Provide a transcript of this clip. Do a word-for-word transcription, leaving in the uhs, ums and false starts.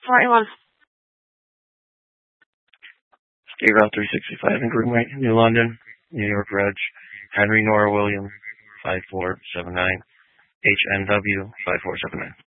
twenty-one. State Route three sixty-five in Greenway, New London, New York Reg, Henry Nora William, five four seven nine, H N W five four seven nine.